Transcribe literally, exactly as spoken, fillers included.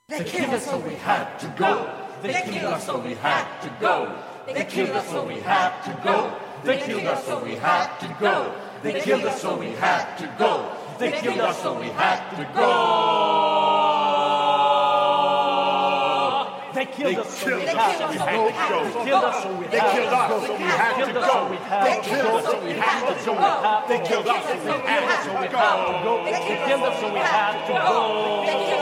They killed us, so we had to go. They killed us, so we had to go. They killed us, so we had to go. They killed us, so we had to go. They killed us, so we had to go. They killed us, so we had to go. They killed us, so we had to go. They killed us, so we had to go. They killed us, so we had to go. They killed us, so we had to go. They killed us, so we had to go. They killed us, so we had to go.